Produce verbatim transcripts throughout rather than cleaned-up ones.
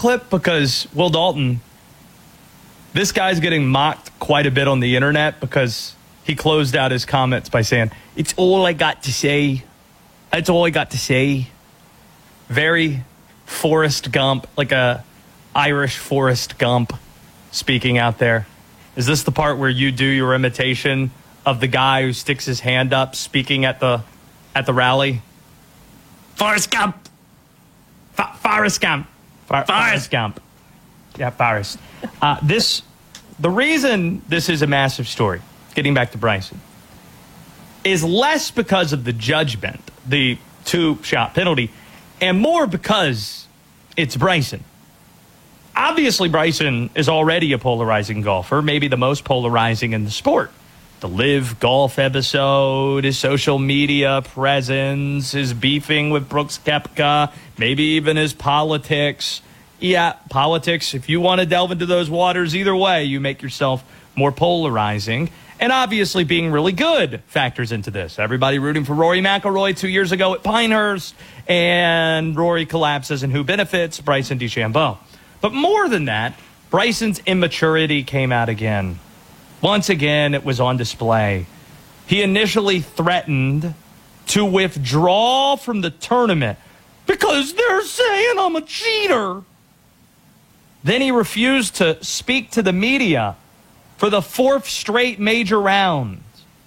clip because Will Dalton, this guy's getting mocked quite a bit on the internet because he closed out his comments by saying, "It's all I got to say. That's all I got to say." Very Forrest Gump, like a Irish Forrest Gump speaking out there. Is this the part where you do your imitation of the guy who sticks his hand up speaking at the at the rally? Forrest Gump. F- Forrest Gump. F- Forrest Gump. Yeah, Forrest. Uh, this, the reason this is a massive story, getting back to Bryson, is less because of the judgment, the two-shot penalty, and more because it's Bryson. Obviously, Bryson is already a polarizing golfer, maybe the most polarizing in the sport. The Live Golf episode, his social media presence, his beefing with Brooks Koepka, maybe even his politics. Yeah, politics, if you want to delve into those waters, either way, you make yourself more polarizing. And obviously being really good factors into this. Everybody rooting for Rory McIlroy two years ago at Pinehurst, and Rory collapses, and who benefits? Bryson DeChambeau. But more than that, Bryson's immaturity came out again. Once again, it was on display. He initially threatened to withdraw from the tournament because they're saying I'm a cheater. Then he refused to speak to the media for the fourth straight major round.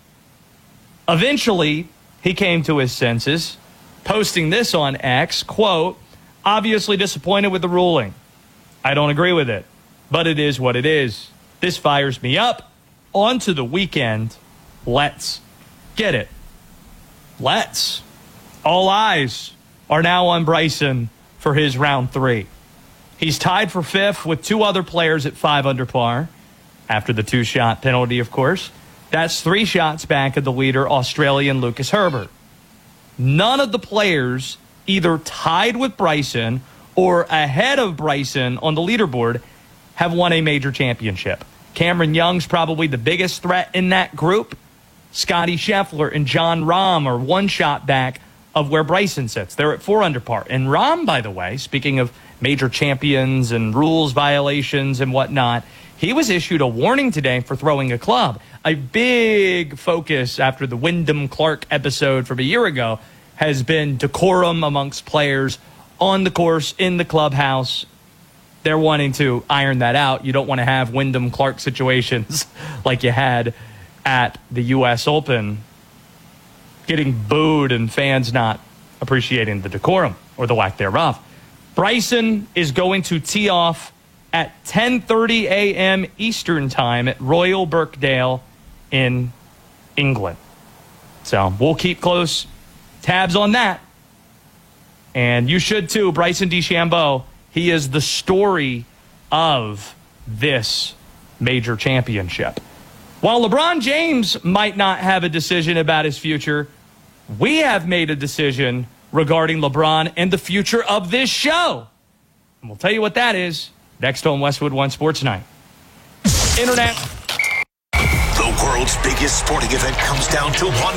Eventually, he came to his senses, posting this on X, quote, "Obviously disappointed with the ruling. I don't agree with it, but it is what it is. This fires me up. On to the weekend. Let's get it." Let's. All eyes are now on Bryson for his round three. He's tied for fifth with two other players at five under par, after the two-shot penalty, of course. That's three shots back of the leader, Australian Lucas Herbert. None of the players either tied with Bryson or ahead of Bryson on the leaderboard have won a major championship. Cameron Young's probably the biggest threat in that group. Scotty Scheffler and John Rahm are one shot back of where Bryson sits. They're at four under par. And Rahm, by the way, speaking of major champions and rules violations and whatnot, he was issued a warning today for throwing a club. A big focus after the Wyndham Clark episode from a year ago has been decorum amongst players on the course, in the clubhouse. They're wanting to iron that out. You don't want to have Wyndham Clark situations like you had at the U S Open, getting booed and fans not appreciating the decorum or the lack thereof. Bryson is going to tee off at ten thirty a.m. Eastern time at Royal Birkdale in England. So we'll keep close tabs on that. And you should too. Bryson DeChambeau, he is the story of this major championship. While LeBron James might not have a decision about his future, we have made a decision regarding LeBron and the future of this show. And we'll tell you what that is next on Westwood One Sports Night. Internet. The world's biggest sporting event comes down to one